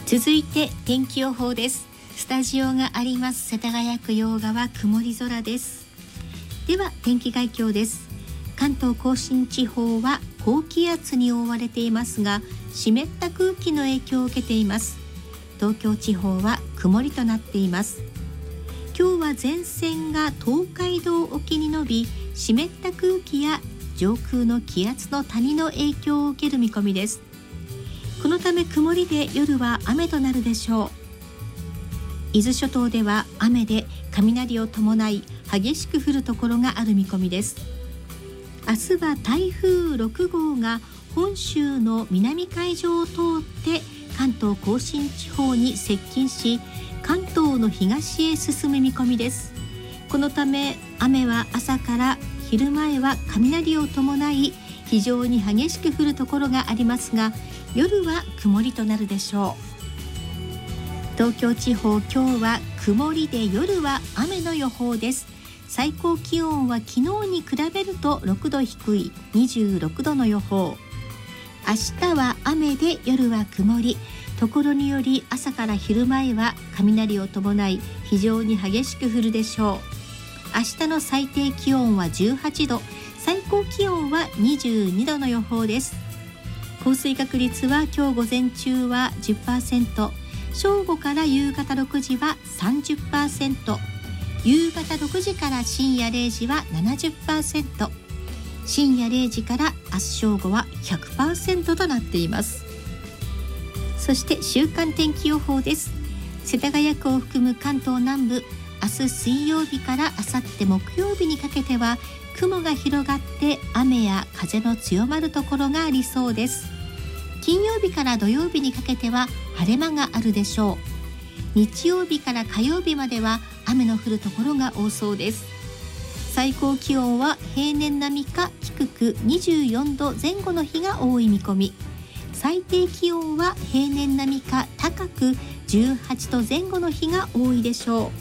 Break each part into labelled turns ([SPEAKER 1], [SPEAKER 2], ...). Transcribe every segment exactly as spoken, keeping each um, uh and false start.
[SPEAKER 1] 続いて天気予報です。スタジオがあります世田谷区用賀は曇り空です。では天気概況です。関東甲信地方は高気圧に覆われていますが、湿った空気の影響を受けています。東京地方は曇りとなっています。今日は前線が東海道沖に伸び、湿った空気や上空の気圧の谷の影響を受ける見込みです。このため曇りで夜は雨となるでしょう。伊豆諸島では雨で雷を伴い激しく降るところがある見込みです。明日は台風ろく号が本州の南海上を通って関東甲信地方に接近し、関東の東へ進む見込みです。このため雨は朝から昼前は雷を伴い非常に激しく降るところがありますが、夜は曇りとなるでしょう。東京地方、今日は曇りで夜は雨の予報です。最高気温は昨日に比べるとろくど低いにじゅうろくどの予報。明日は雨で夜は曇り、ところにより朝から昼前は雷を伴い非常に激しく降るでしょう。明日の最低気温はじゅうはちど、最高気温はにじゅうにどの予報です。降水確率は今日午前中は じゅっパーセント、正午から夕方ろくじは さんじゅっパーセント、夕方ろくじから深夜れいじは ななじゅっパーセント、深夜れいじから明日正午は ひゃくパーセント となっています。そして週間天気予報です。世田谷区を含む関東南部、明日水曜日から明後日木曜日にかけては雲が広がって雨や風の強まるところがありそうです。金曜日から土曜日にかけては晴れ間があるでしょう。日曜日から火曜日までは雨の降るところが多そうです。最高気温は平年並みか低くにじゅうよんどぜん後の日が多い見込み。最低気温は平年並みか高くじゅうはちどぜん後の日が多いでしょう。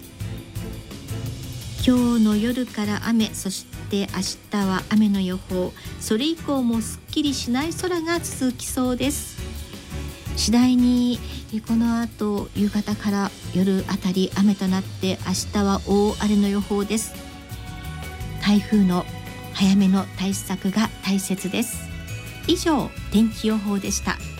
[SPEAKER 1] 今日の夜から雨、そして明日は雨の予報。それ以降もすっきりしない空が続きそうです。次第にこの後夕方から夜あたり雨となって、明日は大荒れの予報です。台風の早めの対策が大切です。以上、天気予報でした。